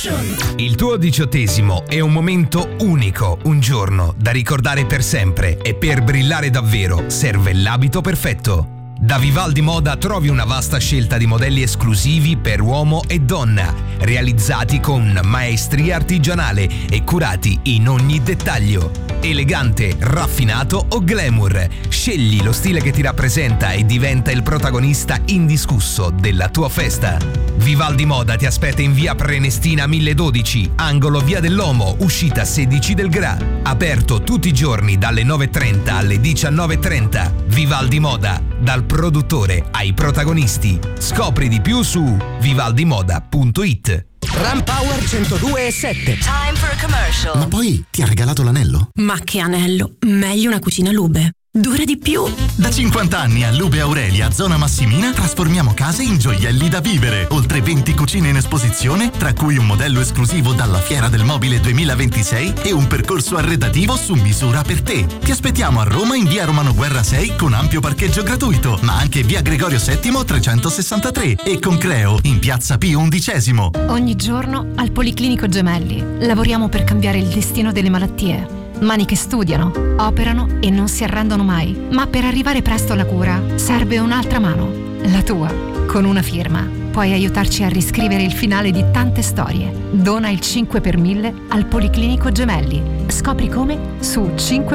Il tuo 18° è un momento unico, un giorno da ricordare per sempre, e per brillare davvero serve l'abito perfetto. Da Vivaldi Moda trovi una vasta scelta di modelli esclusivi per uomo e donna, realizzati con maestria artigianale e curati in ogni dettaglio. Elegante, raffinato o glamour, scegli lo stile che ti rappresenta e diventa il protagonista indiscusso della tua festa. Vivaldi Moda ti aspetta in via Prenestina 1012, angolo via dell'Omo, uscita 16 del Gra. Aperto tutti i giorni dalle 9:30 alle 19:30. Vivaldi Moda, dal produttore ai protagonisti. Scopri di più su vivaldimoda.it. Ram Power 102.7. Time for a commercial. Ma poi ti ha regalato l'anello? Ma che anello? Meglio una cucina Lube. Dura di più. Da 50 anni a Lube Aurelia, zona Massimina, trasformiamo case in gioielli da vivere. Oltre 20 cucine in esposizione, tra cui un modello esclusivo dalla Fiera del Mobile 2026 e un percorso arredativo su misura per te. Ti aspettiamo a Roma in via Romano Guerra 6 con ampio parcheggio gratuito, ma anche via Gregorio VII 363 e con Creo in piazza Pio XI. Ogni giorno al Policlinico Gemelli lavoriamo per cambiare il destino delle malattie. Mani che studiano, operano e non si arrendono mai. Ma per arrivare presto alla cura serve un'altra mano, la tua. Con una firma puoi aiutarci a riscrivere il finale di tante storie. Dona il 5 per 1000 al Policlinico Gemelli. Scopri come su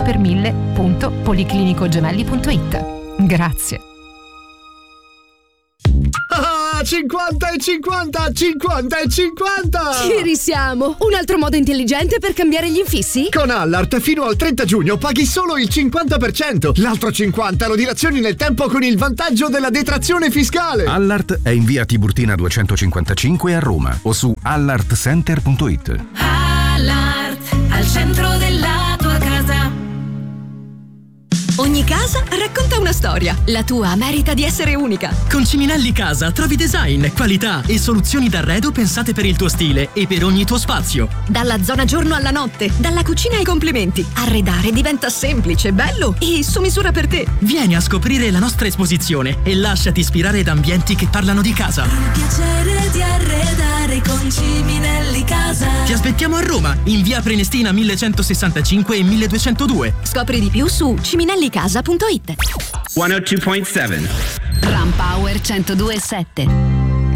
5per1000.policlinicogemelli.it. Grazie. 50 e 50, 50 e 50! Ci risiamo! Un altro modo intelligente per cambiare gli infissi? Con Allart fino al 30 giugno paghi solo il 50%. L'altro 50% lo dilazioni nel tempo con il vantaggio della detrazione fiscale. Allart è in via Tiburtina 255 a Roma o su allartcenter.it. Allart, al centro della tua casa. Ogni casa racconta una storia. La tua merita di essere unica. Con Ciminelli Casa trovi design, qualità e soluzioni d'arredo pensate per il tuo stile e per ogni tuo spazio. Dalla zona giorno alla notte, dalla cucina ai complementi, arredare diventa semplice, bello e su misura per te. Vieni a scoprire la nostra esposizione e lasciati ispirare da ambienti che parlano di casa. Il piacere di arredare con Ciminelli Casa. Ti aspettiamo a Roma, in via Prenestina 1165 e 1202. Scopri di più su ciminellicasa.it. 102.7 Ram Power 102.7.